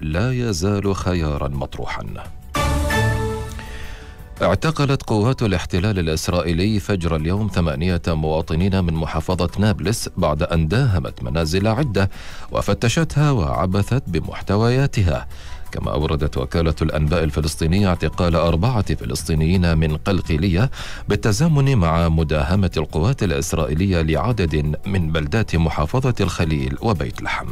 لا يزال خيارا مطروحا. اعتقلت قوات الاحتلال الإسرائيلي فجر اليوم 8 مواطنين من محافظة نابلس بعد أن داهمت منازل عدة وفتشتها وعبثت بمحتوياتها. كما أوردت وكالة الأنباء الفلسطينية اعتقال 4 فلسطينيين من قلقيلية بالتزامن مع مداهمة القوات الإسرائيلية لعدد من بلدات محافظة الخليل وبيت لحم.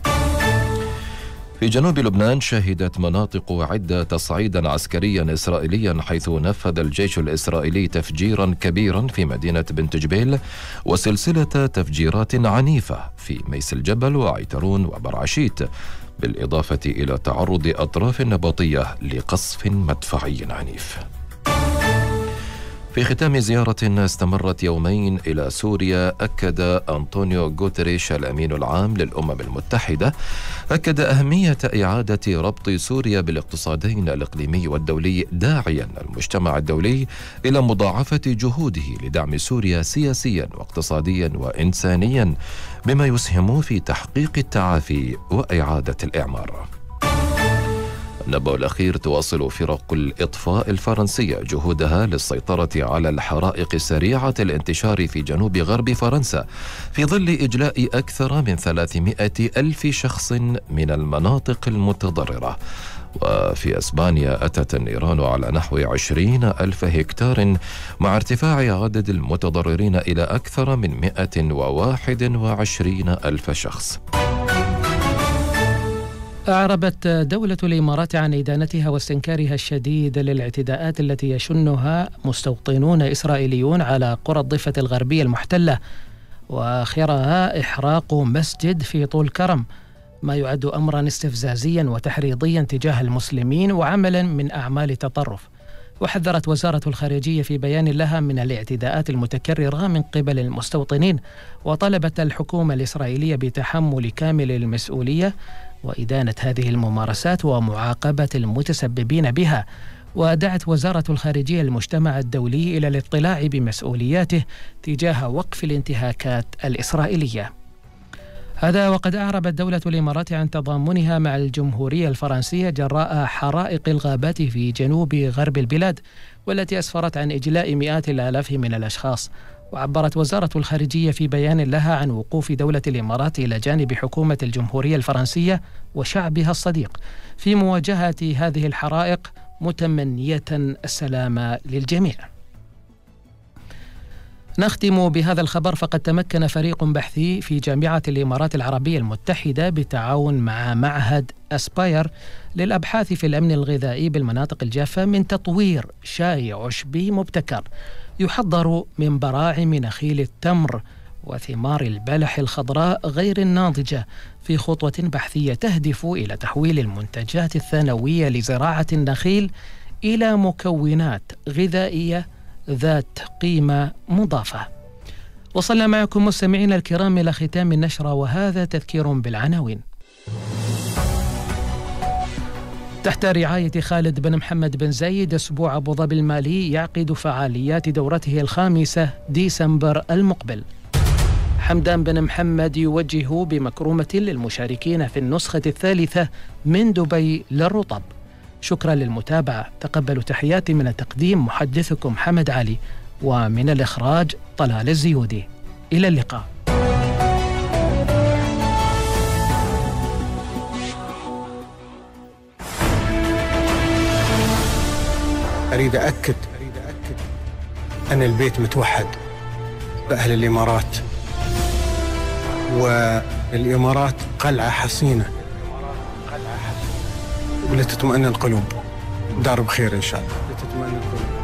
في جنوب لبنان شهدت مناطق عدة تصعيدا عسكريا إسرائيليا، حيث نفذ الجيش الإسرائيلي تفجيرا كبيرا في مدينة بنت جبيل وسلسلة تفجيرات عنيفة في ميس الجبل وعيترون وبرعشيت، بالإضافة إلى تعرض أطراف نبطية لقصف مدفعي عنيف. في ختام زيارة استمرت يومين إلى سوريا، أكد أنطونيو غوتريش الأمين العام للأمم المتحدة أهمية إعادة ربط سوريا بالاقتصادين الإقليمي والدولي، داعيا المجتمع الدولي إلى مضاعفة جهوده لدعم سوريا سياسيا واقتصاديا وإنسانيا، بما يسهم في تحقيق التعافي وإعادة الإعمار. النبأ الأخير: تواصل فرق الإطفاء الفرنسية جهودها للسيطرة على الحرائق سريعة الانتشار في جنوب غرب فرنسا، في ظل إجلاء أكثر من 300,000 شخص من المناطق المتضررة. وفي أسبانيا أتت النيران على نحو 20,000 هكتار، مع ارتفاع عدد المتضررين إلى أكثر من 121,000 شخص. أعربت دولة الإمارات عن إدانتها واستنكارها الشديد للاعتداءات التي يشنها مستوطنون إسرائيليون على قرى الضفة الغربية المحتلة، وآخرها إحراق مسجد في طول كرم، ما يعد أمرا استفزازيا وتحريضيا تجاه المسلمين وعملا من أعمال تطرف. وحذرت وزارة الخارجية في بيان لها من الاعتداءات المتكررة من قبل المستوطنين، وطلبت الحكومة الإسرائيلية بتحمل كامل المسؤولية وإدانة هذه الممارسات ومعاقبة المتسببين بها. ودعت وزارة الخارجية المجتمع الدولي إلى الاطلاع بمسؤولياته تجاه وقف الانتهاكات الإسرائيلية. هذا وقد أعربت دولة الإمارات عن تضامنها مع الجمهورية الفرنسية جراء حرائق الغابات في جنوب غرب البلاد، والتي أسفرت عن إجلاء مئات الآلاف من الأشخاص. وعبرت وزارة الخارجية في بيان لها عن وقوف دولة الإمارات إلى جانب حكومة الجمهورية الفرنسية وشعبها الصديق في مواجهة هذه الحرائق، متمنية السلام للجميع. نختم بهذا الخبر، فقد تمكن فريق بحثي في جامعة الإمارات العربية المتحدة بالتعاون مع معهد أسباير للأبحاث في الأمن الغذائي بالمناطق الجافة من تطوير شاي عشبي مبتكر يحضر من براعم نخيل التمر وثمار البلح الخضراء غير الناضجة، في خطوة بحثية تهدف إلى تحويل المنتجات الثانوية لزراعة النخيل إلى مكونات غذائية ذات قيمة مضافة. وصلنا معكم مستمعينا الكرام إلى ختام النشرة، وهذا تذكير بالعناوين. تحت رعاية خالد بن محمد بن زايد، أسبوع أبو ظبي المالي يعقد فعاليات دورته 5 ديسمبر المقبل. حمدان بن محمد يوجه بمكرمة للمشاركين في النسخة 3 من دبي للرطب. شكرا للمتابعة، تقبلوا تحياتي من التقديم محدثكم حمد علي، ومن الإخراج طلال الزيودي. إلى اللقاء. أريد أكد أن البيت متوحد بأهل الإمارات، والإمارات قلعة حصينة ولتطمئن القلوب. دار بخير إن شاء الله. لتطمئن القلوب.